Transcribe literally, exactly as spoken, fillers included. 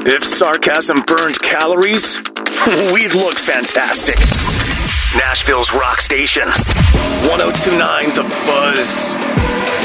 If sarcasm burned calories, we'd look fantastic. Nashville's rock station, one oh two point nine The Buzz.